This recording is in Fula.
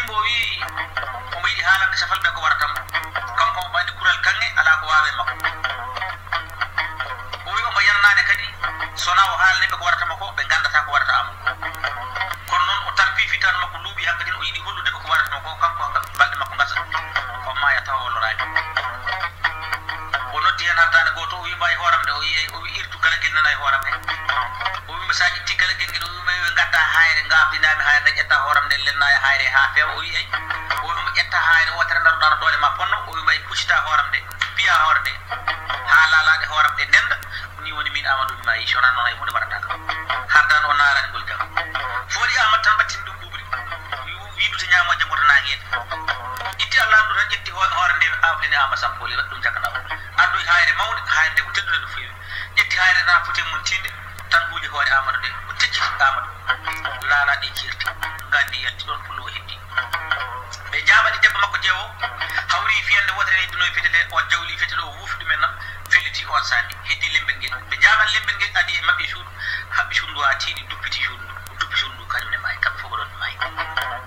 mbo wi omo yiɗi haalande safalɓe ko warata mo kanko o bandi kural kange ala ko wawe makko o wi omo yannade kadi sona o haalneɓe ko warata makko ɓe gandata ko warata amo kono noon o tampi fitan makko luuɓi hankkadin o yiɗi holludeɓe ko warata makko kanko balɗe makko gasa o maya tawa o loraki o noddi hen hattane goto o wi mbawi hooram de o wi irtu galagel nana e hooram he o wima sa itti galagel ngel o wima gadda hayre gabdinami hayre ƴetta hooram nde lenna e hayre ha fewa o wi eyi o wima ƴetta hayre wotere daroɗano doole ma ponno o wima puccita hooram nde piya hoore nde ha laalade hooram nde ndenda ni woni min Amadou mi mayi sona noon hay hunde waɗata kam hardan o narani gol jam foɗi Amadou tan ɓattini ɗum ɓuɓri wiɗute ñamo janggoto nanguede itti Allah andu tan ƴetti hoore nde awdini Ama Sampoli waɗi ɗum jakana o addoy hayre mawde hayre nde ko teddude no fewi ƴetti hayre na foti mum tinde tan huuji hoore Amadou de o tecciti Amadou laalaɗe jirti gandi yalti ɗon pullo o heddi ɓe jaɓani debbo makko jeewo hawri fiyande wotere heddino e fetele o jawli fetele o wuufi ɗumen nan felliti on sanni heddi lembel ngel ɓe jaɓan lembel ngel adi e mabɓe suudu haɓɓi suudu ha tiiɗi duppiti suudu duppi suudu kañum ne maayi kamɓe fof ko ɗon maayi